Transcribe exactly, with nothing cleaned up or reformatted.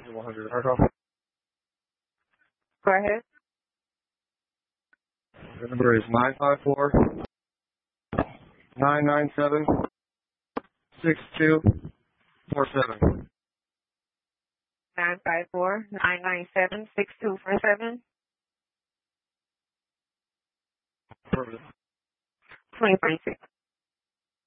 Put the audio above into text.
one hundred hard call. Go ahead. The number is nine five four, nine nine seven, six two four seven. nine five four, nine nine seven, six two four seven. Affirmative. twenty twenty-six.